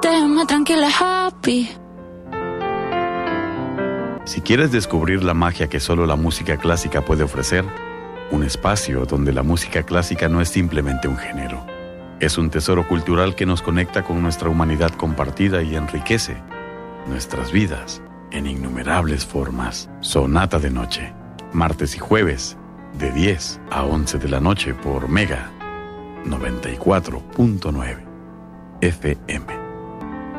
déjame tranquila, happy. Si quieres descubrir la magia que solo la música clásica puede ofrecer, un espacio donde la música clásica no es simplemente un género. Es un tesoro cultural que nos conecta con nuestra humanidad compartida y enriquece nuestras vidas en innumerables formas. Sonata de Noche, martes y jueves, de 10 a 11 de la noche por Mega 94.9 FM.